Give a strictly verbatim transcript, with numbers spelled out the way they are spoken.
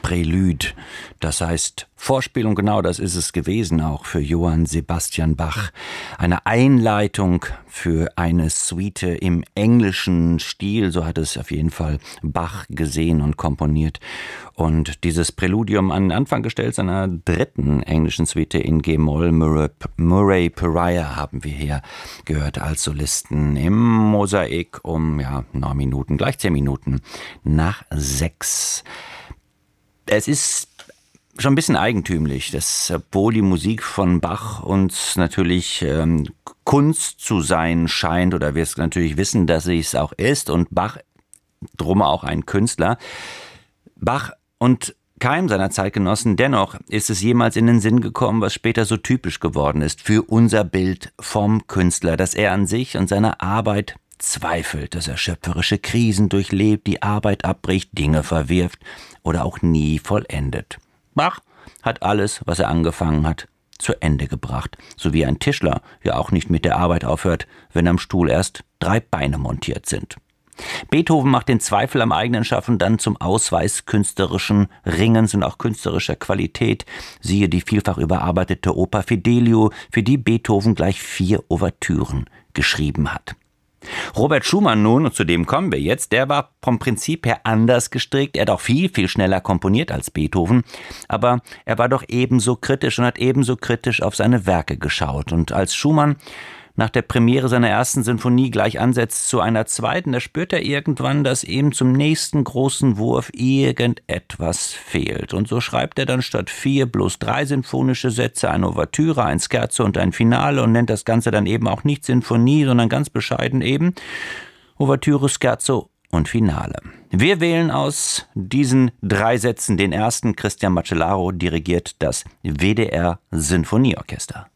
Prälude, das heißt Vorspiel, und genau das ist es gewesen auch für Johann Sebastian Bach. Eine Einleitung für eine Suite im englischen Stil, so hat es auf jeden Fall Bach gesehen und komponiert. Und dieses Präludium an den Anfang gestellt seiner dritten englischen Suite in G-Moll, Murray, Murray Pariah, haben wir hier gehört als Solisten im Mosaik um ja, neun Minuten, gleich zehn Minuten nach sechs. Es ist schon ein bisschen eigentümlich, dass, obwohl die Musik von Bach uns natürlich ähm, Kunst zu sein scheint, oder wir es natürlich wissen, dass sie es auch ist, und Bach drum auch ein Künstler, Bach und keinem seiner Zeitgenossen, dennoch ist es jemals in den Sinn gekommen, was später so typisch geworden ist für unser Bild vom Künstler, dass er an sich und seiner Arbeit zweifelt, dass er schöpferische Krisen durchlebt, die Arbeit abbricht, Dinge verwirft oder auch nie vollendet. Bach hat alles, was er angefangen hat, zu Ende gebracht, so wie ein Tischler ja auch nicht mit der Arbeit aufhört, wenn am Stuhl erst drei Beine montiert sind. Beethoven macht den Zweifel am eigenen Schaffen dann zum Ausweis künstlerischen Ringens und auch künstlerischer Qualität. Siehe die vielfach überarbeitete Oper Fidelio, für die Beethoven gleich vier Ouvertüren geschrieben hat. Robert Schumann nun, und zu dem kommen wir jetzt, der war vom Prinzip her anders gestrickt. Er hat auch viel, viel schneller komponiert als Beethoven. Aber er war doch ebenso kritisch und hat ebenso kritisch auf seine Werke geschaut. Und als Schumann nach der Premiere seiner ersten Sinfonie gleich ansetzt zu einer zweiten, da spürt er irgendwann, dass ihm zum nächsten großen Wurf irgendetwas fehlt. Und so schreibt er dann statt vier bloß drei sinfonische Sätze, eine Ouvertüre, ein Scherzo und ein Finale, und nennt das Ganze dann eben auch nicht Sinfonie, sondern ganz bescheiden eben Ouvertüre, Scherzo und Finale. Wir wählen aus diesen drei Sätzen den ersten. Christian Macellaro dirigiert das W D R Sinfonieorchester.